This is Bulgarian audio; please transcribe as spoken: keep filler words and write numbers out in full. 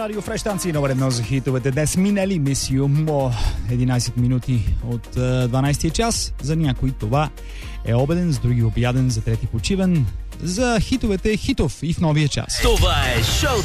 Радио Фреш, станция номер едно за хитовете. Днес минали мисио Мо. единайсет минути от дванайсети час. За някой това е обеден, с други обяден, за трети почивен. За хитовете хитов и в новия час. Това е шоу